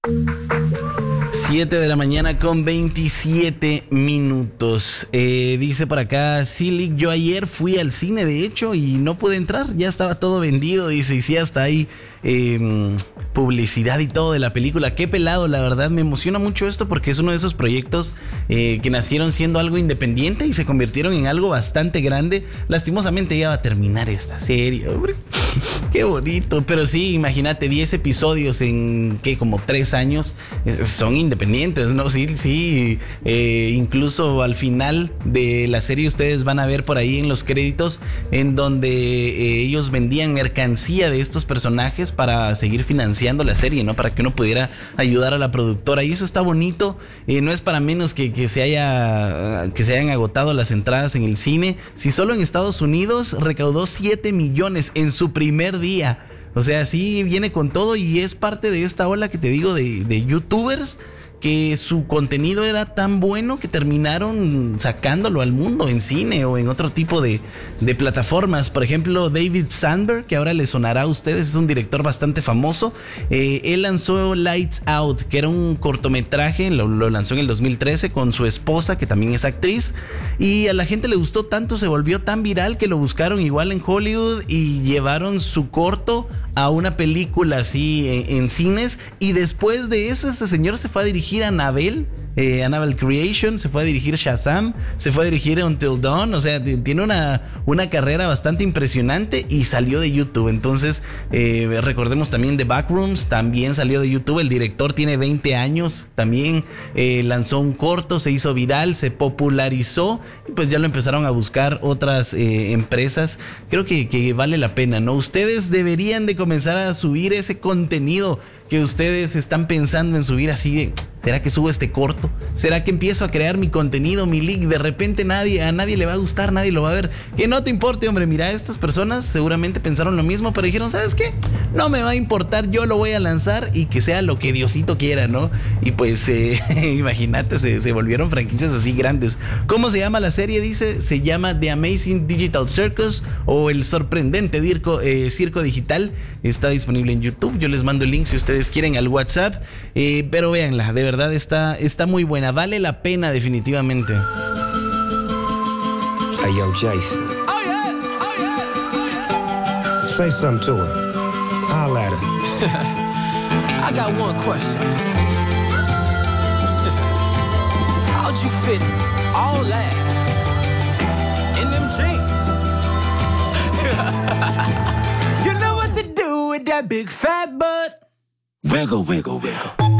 7 de la mañana con 27 minutos. Dice por acá, Silic, yo ayer fui al cine, de hecho, y no pude entrar. Ya estaba todo vendido, dice, y sí, hasta ahí publicidad y todo de la película. Qué pelado, la verdad, me emociona mucho esto porque es uno de esos proyectos que nacieron siendo algo independiente y se convirtieron en algo bastante grande. Lastimosamente ya va a terminar esta serie, hombre. Qué bonito, pero sí, imagínate, 10 episodios en, ¿qué? Como 3 años, son independientes, ¿no? Sí, incluso al final de la serie ustedes van a ver por ahí en los créditos en donde ellos vendían mercancía de estos personajes para seguir financiando la serie, ¿no? Para que uno pudiera ayudar a la productora, y eso está bonito. No es para menos que se hayan agotado las entradas en el cine. Si solo en Estados Unidos recaudó 7 millones en su primer día. O sea, sí viene con todo y es parte de esta ola que te digo de youtubers que su contenido era tan bueno que terminaron sacándolo al mundo en cine o en otro tipo de plataformas. Por ejemplo, David Sandberg, que ahora le sonará a ustedes, es un director bastante famoso. Él lanzó Lights Out, que era un cortometraje, lo lanzó en el 2013 con su esposa, que también es actriz, y a la gente le gustó tanto, se volvió tan viral que lo buscaron igual en Hollywood y llevaron su corto a una película así en cines, y después de eso este señor se fue a dirigir a Annabelle Creation, se fue a dirigir Shazam, se fue a dirigir Until Dawn. O sea, tiene una carrera bastante impresionante y salió de YouTube. Entonces recordemos también The Backrooms, también salió de YouTube. El director tiene 20 años, también lanzó un corto, se hizo viral, se popularizó y pues ya lo empezaron a buscar otras empresas. Creo que vale la pena, ¿no? Ustedes deberían de comenzar a subir ese contenido que ustedes están pensando en subir, así de, ¿será que subo este corto? ¿Será que empiezo a crear mi contenido, mi leak? De repente a nadie le va a gustar, nadie lo va a ver. Que no te importe, hombre, mira, estas personas seguramente pensaron lo mismo, pero dijeron, ¿sabes qué? No me va a importar, yo lo voy a lanzar y que sea lo que Diosito quiera, ¿no? Y pues, imagínate, se volvieron franquicias así grandes. ¿Cómo se llama la serie? Dice, se llama The Amazing Digital Circus o El Sorprendente Circo Digital. Está disponible en YouTube, yo les mando el link si ustedes quieren al WhatsApp, pero véanla, de verdad está muy buena, vale la pena definitivamente. Hey yo, Jace. Oh yeah, oh yeah, oh yeah. Say something to her. Holla at her. I got one question. How'd you fit all that in them jeans? You know what to do with that big fat butt. Wiggle, wiggle, wiggle.